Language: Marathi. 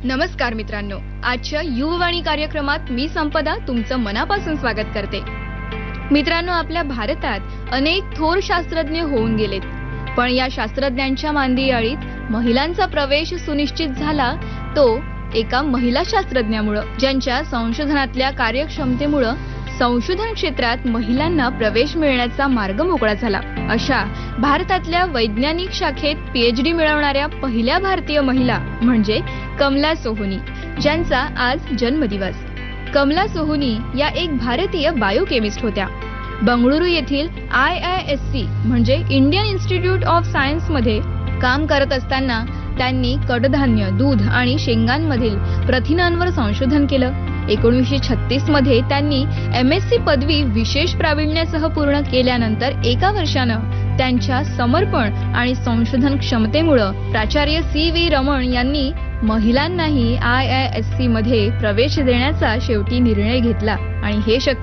नमस्कार मित्रांनो, आजच्या युववाणी कार्यक्रमात मी संपदा तुमचं मनापासून स्वागत करते. मित्रांनो, आपल्या भारतात अनेक थोर शास्त्रज्ञ होऊन गेलेत, पण या शास्त्रज्ञांच्या मांदियाळीत महिलांचा प्रवेश सुनिश्चित झाला तो एका महिला शास्त्रज्ञामुळे, ज्यांच्या संशोधनातल्या कार्यक्षमतेमुळे संशोधन क्षेत्रात महिलांना प्रवेश मिळण्याचा मार्ग मोकळा झाला. अशा भारतातल्या वैज्ञानिक शाखेत PhD मिळवणाऱ्या पहिल्या भारतीय महिला म्हणजे कमला सोहोनी, ज्यांचा आज जन्मदिवस. कमला सोहोनी या एक भारतीय बायोकेमिस्ट होत्या. बंगळुरू येथील IISc म्हणजे इंडियन इन्स्टिट्यूट ऑफ सायन्स मध्ये काम करत असताना त्यांनी कडधान्य, दूध आणि शेंगांमधील प्रथिनांवर संशोधन केलं. 1936 मध्ये त्यांनी MSc पदवी विशेष प्रावीण्यासह पूर्ण केल्यानंतर एका वर्षानं त्यांच्या समर्पण आणि संशोधन क्षमतेमुळे प्राचार्य CV रमण यांनी महिलांनाही IISc मध्ये प्रवेश देण्याचा शेवटी निर्णय घेतला आणि हे शक्य